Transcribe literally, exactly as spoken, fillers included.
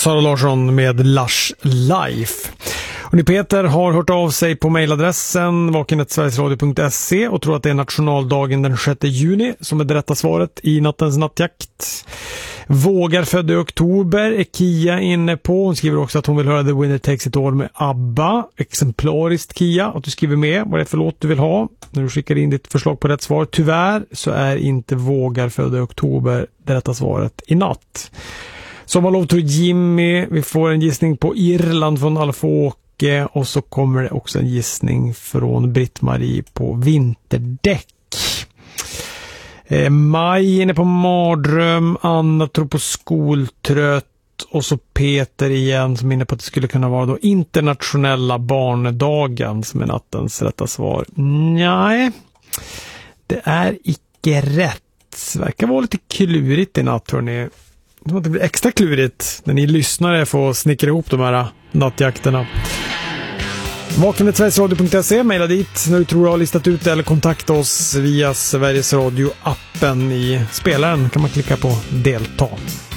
Sara Larsson med Lush Life. Och ni Peter har hört av sig på mejladressen vaken snabel-a sverigesradio punkt se och tror att det är nationaldagen den sjätte juni som är det rätta svaret i nattens nattjakt. Vågar född i oktober är Kia inne på. Hon skriver också att hon vill höra The Winner Takes It All med ABBA. Exemplariskt Kia, att du skriver med vad det är för låt du vill ha när du skickar in ditt förslag på rätt svar. Tyvärr så är inte Vågar född i oktober det rätta svaret i natt. Sommarlov tror Jimmy. Vi får en gissning på Irland från Alf-Åke och så kommer det också en gissning från Britt-Marie på vinterdäck. Eh, Maj inne på mardröm, Anna tror på skoltrött och så Peter igen som inne på att det skulle kunna vara då internationella barndagen som är nattens rätta svar. Nej, det är icke rätt. Det verkar vara lite klurigt i natt, hörni. Det blir extra klurigt när ni lyssnare får snickra ihop de här nattjakterna. vaken snabel-a sverigesradio punkt se, mejla dit när du tror du har listat ut det eller kontakta oss via Sveriges Radio-appen i spelaren kan man klicka på delta.